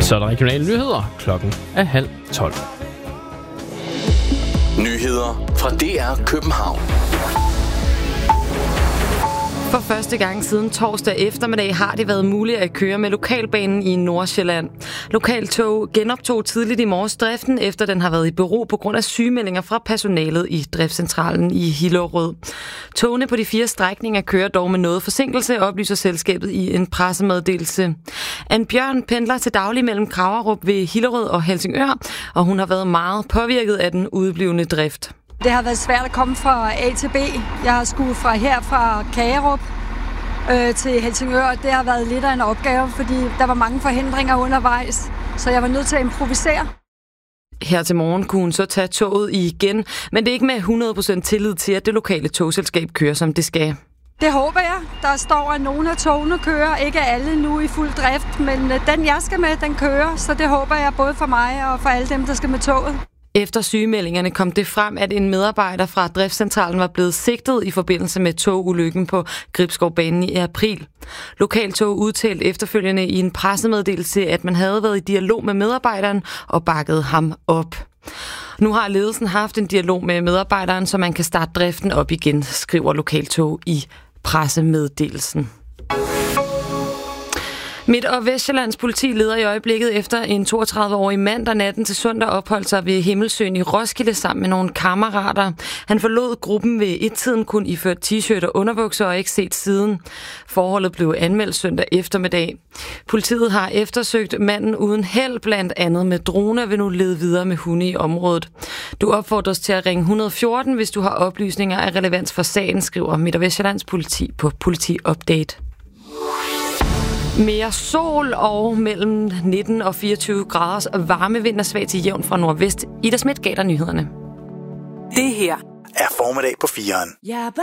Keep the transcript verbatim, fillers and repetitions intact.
Så er der regionale nyheder. Klokken er halv tolv. Nyheder fra D R København. For første gang siden torsdag eftermiddag har det været muligt at køre med lokalbanen i Nordsjælland. Lokaltog genoptog tidligt i morges driften, efter den har været i bero på grund af sygemeldinger fra personalet i driftscentralen i Hillerød. Togene på de fire strækninger kører dog med noget forsinkelse, oplyser selskabet i en pressemeddelelse. Ann Bjørn pendler til daglig mellem Kragerup ved Hillerød og Helsingør, og hun har været meget påvirket af den udeblivende drift. Det har været svært at komme fra A til B. Jeg har skudt fra her fra Kagerup øh, til Helsingør. Det har været lidt af en opgave, fordi der var mange forhindringer undervejs, så jeg var nødt til at improvisere. Her til morgen kunne hun så tage toget igen, men det er ikke med hundrede procent tillid til, at det lokale togselskab kører, som det skal. Det håber jeg. Der står, at nogle af togene kører. Ikke alle nu i fuld drift, men den jeg skal med, den kører. Så det håber jeg både for mig og for alle dem, der skal med toget. Efter sygemeldingerne kom det frem, at en medarbejder fra driftscentralen var blevet sigtet i forbindelse med togulykken på Gribskovbanen i april. Lokaltog udtalte efterfølgende i en pressemeddelelse, at man havde været i dialog med medarbejderen og bakkede ham op. Nu har ledelsen haft en dialog med medarbejderen, så man kan starte driften op igen, skriver Lokaltog i pressemeddelelsen. Midt- og Vestsjællands politi leder i øjeblikket efter en toogtredive-årig mand, der natten til søndag opholdt sig ved Himmelsøen i Roskilde sammen med nogle kammerater. Han forlod gruppen ved et-tiden kun iført t-shirt og underbukser og ikke set siden. Forholdet blev anmeldt søndag eftermiddag. Politiet har eftersøgt manden uden held, blandt andet med drone, og vil nu lede videre med hunde i området. Du opfordres til at ringe et et fire, hvis du har oplysninger af relevans for sagen, skriver Midt- og Vestsjællands politi på Politi Update. Mere sol og mellem nitten og fireogtyve graders varme vind og svag til jævn fra nordvest. Ida Schmidt gav dig nyhederne. Det her er formiddag på fireren.